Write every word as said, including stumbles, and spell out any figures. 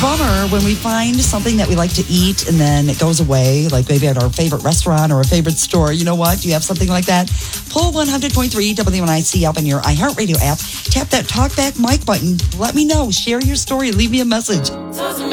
bummer when we find something that we like to eat and then it goes away, like maybe at our favorite restaurant or a favorite store. You know what? Do you have something like that? Pull one hundred point three W N I C up in your iHeartRadio app. Tap that talkback mic button. Let me know. Share your story. Leave me a message.